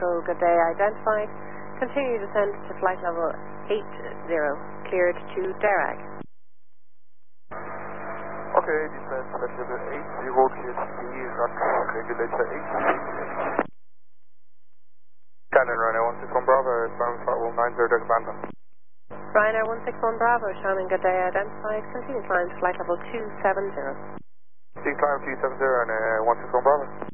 Control, good day identified. Continue descent to flight level 80, cleared to Derag. Okay, descent flight level 80, cleared to Iraq, regulator 80. Shannon, Ryanair 161 Bravo, Shannon flight level 90, Delta Panther. Ryanair 161 Bravo, Shannon, good day identified. Continue climb to flight level 270. Climb 270 and 161 Bravo.